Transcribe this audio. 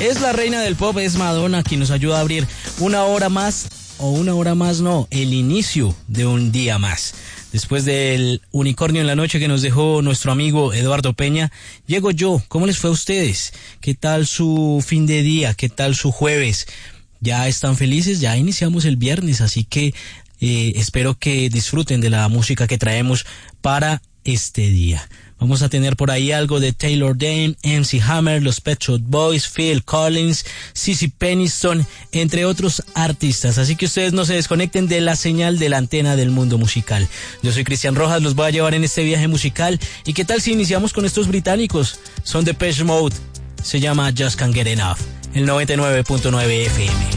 Es la reina del pop, es Madonna, quien nos ayuda a abrir una hora más, el inicio de un día más. Después del unicornio en la noche que nos dejó nuestro amigo Eduardo Peña, llego yo. ¿Cómo les fue a ustedes? ¿Qué tal su fin de día? ¿Qué tal su jueves? ¿Ya están felices? Ya iniciamos el viernes, así que espero que disfruten de la música que traemos para este día. Vamos a tener por ahí algo de Taylor Dayne, MC Hammer, los Pet Shop Boys, Phil Collins, Cissy Peniston, entre otros artistas. Así que ustedes no se desconecten de la señal de la antena del mundo musical. Yo soy Cristian Rojas, los voy a llevar en este viaje musical. ¿Y qué tal si iniciamos con estos británicos? Son Depeche Mode, se llama Just Can't Get Enough, el 99.9 FM.